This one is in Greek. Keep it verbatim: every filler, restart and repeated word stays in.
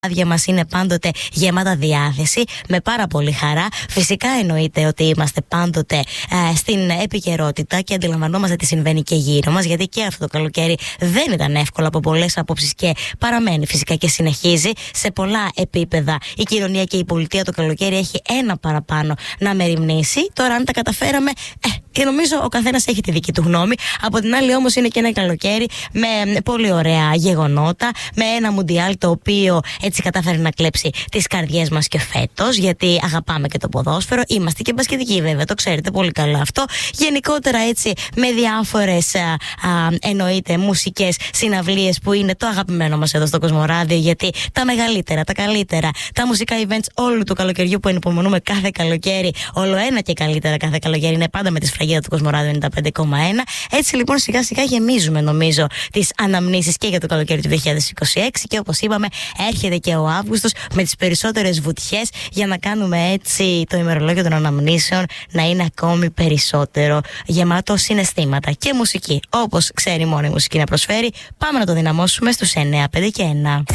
Άδεια μας είναι πάντοτε γεμάτα διάθεση, με πάρα πολύ χαρά. Φυσικά εννοείται ότι είμαστε πάντοτε ε, στην επικαιρότητα και αντιλαμβανόμαστε τι συμβαίνει και γύρω μας, γιατί και αυτό το καλοκαίρι δεν ήταν εύκολο από πολλές απόψεις και παραμένει φυσικά και συνεχίζει σε πολλά επίπεδα. Η κοινωνία και η πολιτεία το καλοκαίρι έχει ένα παραπάνω να μεριμνήσει. Τώρα, αν τα καταφέραμε, ε, νομίζω ο καθένας έχει τη δική του γνώμη. Από την άλλη, όμως, είναι και ένα καλοκαίρι με πολύ ωραία γεγονότα, με ένα μουντιάλ το οποίο έτσι κατάφερε να κλέψει τις καρδιές μας και φέτος, γιατί αγαπάμε και το ποδόσφαιρο. Είμαστε και μπασκετικοί, βέβαια, το ξέρετε πολύ καλά αυτό. Γενικότερα, έτσι, με διάφορες α, α, εννοείται μουσικές συναυλίες που είναι το αγαπημένο μας εδώ στο Κοσμοράδιο, γιατί τα μεγαλύτερα, τα καλύτερα, τα μουσικά events όλου του καλοκαιριού που ενυπομονούμε κάθε καλοκαίρι, όλο ένα και καλύτερα κάθε καλοκαίρι, είναι πάντα με τη σφραγίδα του Κοσμοράδιο ενενήντα πέντε κόμμα ένα. Έτσι λοιπόν, σιγά σιγά γεμίζουμε, νομίζω, τις αναμνήσεις και για το καλοκαίρι του δύο χιλιάδες είκοσι έξι, και όπως είπαμε, έρχεται και ο Αύγουστος με τις περισσότερες βουτιές για να κάνουμε έτσι το ημερολόγιο των αναμνήσεων να είναι ακόμη περισσότερο γεμάτο συναισθήματα και μουσική, όπως ξέρει μόνο η μουσική να προσφέρει. Πάμε να το δυναμώσουμε στους εννιά πέντε και ένα.